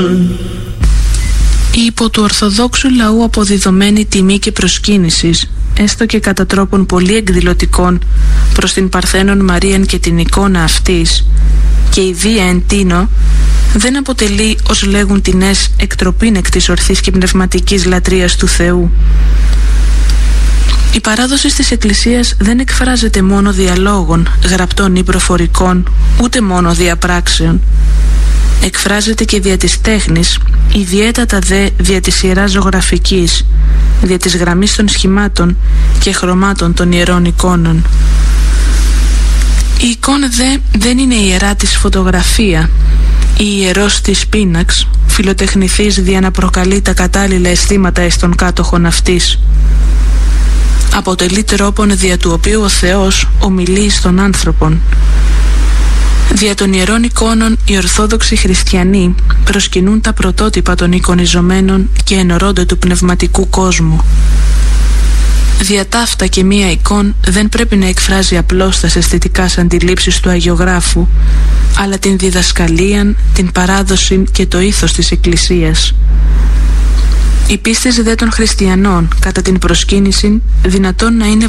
Η υπό του Ορθοδόξου λαού αποδιδομένη τιμή και προσκύνησης, έστω και κατά τρόπον πολύ εκδηλωτικών, προς την Παρθένον Μαρίαν και την εικόνα αυτής, και η βία εν τίνο, δεν αποτελεί, ως λέγουν τινές, εκτροπήν εκ της ορθής και πνευματικής λατρείας του Θεού. Η παράδοση της Εκκλησίας δεν εκφράζεται μόνο διαλόγων, γραπτών ή προφορικών, ούτε μόνο διαπράξεων. Εκφράζεται και δια της τέχνης, ιδιαίτατα δε δια της ιεράς ζωγραφικής, δια της γραμμής των σχημάτων και χρωμάτων των ιερών εικόνων. Η εικόνα δε δεν είναι η ιερά της φωτογραφία, η ιερός της πίναξ, φιλοτεχνηθής δια να προκαλεί τα κατάλληλα αισθήματα εις των κάτοχων αυτής. Αποτελεί τρόπον δια του οποίου ο Θεός ομιλεί στον άνθρωπον. Δια των ιερών εικόνων οι Ορθόδοξοι Χριστιανοί προσκυνούν τα πρωτότυπα των εικονιζομένων και ενωρώνται του πνευματικού κόσμου. Δια ταύτα και μία εικόν δεν πρέπει να εκφράζει απλώς τις αισθητικές αντιλήψεις του αγιογράφου, αλλά την διδασκαλίαν, την παράδοση και το ήθος της Εκκλησίας. Η πίστη δε των χριστιανών κατά την προσκύνηση δυνατόν να είναι